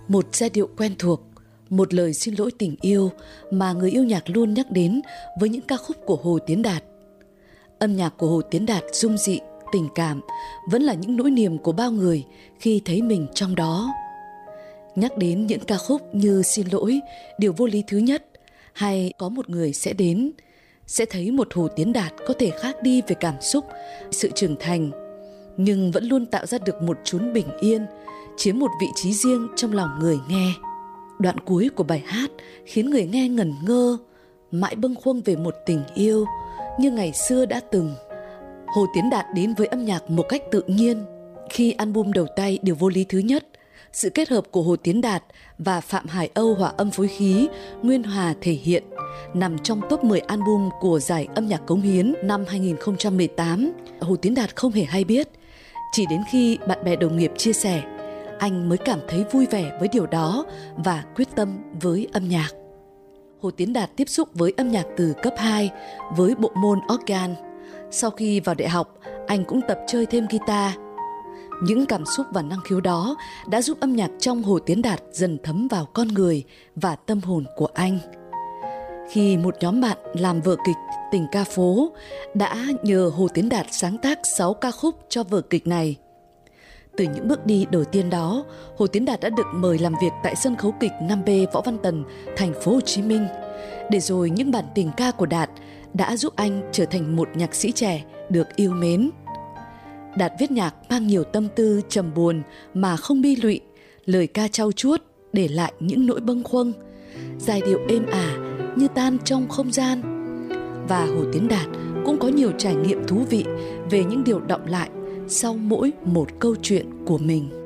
Một giai điệu quen thuộc, một lời xin lỗi tình yêu mà người yêu nhạc luôn nhắc đến với những ca khúc của Hồ Tiến Đạt. Âm nhạc của Hồ Tiến Đạt dung dị, tình cảm vẫn là những nỗi niềm của bao người khi thấy mình trong đó. Nhắc đến những ca khúc như Xin lỗi, Điều vô lý thứ nhất hay Có một người sẽ đến, sẽ thấy một Hồ Tiến Đạt có thể khác đi về cảm xúc, sự trưởng thành, nhưng vẫn luôn tạo ra được một chốn bình yên, chiếm một vị trí riêng trong lòng người nghe. Đoạn cuối của bài hát khiến người nghe ngẩn ngơ, mãi bâng khuâng về một tình yêu như ngày xưa đã từng. Hồ Tiến Đạt đến với âm nhạc một cách tự nhiên. Khi album đầu tay Điều vô lý thứ nhất, sự kết hợp của Hồ Tiến Đạt và Phạm Hải Âu hòa âm phối khí, Nguyên Hòa thể hiện, nằm trong top 10 album của giải âm nhạc cống hiến năm 2018. Hồ Tiến Đạt không hề hay biết. Chỉ đến khi bạn bè đồng nghiệp chia sẻ, anh mới cảm thấy vui vẻ với điều đó và quyết tâm với âm nhạc. Hồ Tiến Đạt tiếp xúc với âm nhạc từ cấp 2 với bộ môn organ. Sau khi vào đại học, anh cũng tập chơi thêm guitar. Những cảm xúc và năng khiếu đó đã giúp âm nhạc trong Hồ Tiến Đạt dần thấm vào con người và tâm hồn của anh. Khi một nhóm bạn làm vở kịch Tình ca phố đã nhờ Hồ Tiến Đạt sáng tác 6 ca khúc cho vở kịch này. Từ những bước đi đầu tiên đó, Hồ Tiến Đạt đã được mời làm việc tại sân khấu kịch 5B Võ Văn Tần, thành phố Hồ Chí Minh. Để rồi những bản tình ca của Đạt đã giúp anh trở thành một nhạc sĩ trẻ được yêu mến. Đạt viết nhạc mang nhiều tâm tư trầm buồn mà không bi lụy, lời ca trau chuốt để lại những nỗi bâng khuâng, giai điệu êm ả như tan trong không gian. Và Hồ Tiến Đạt cũng có nhiều trải nghiệm thú vị về những điều đọng lại sau mỗi một câu chuyện của mình.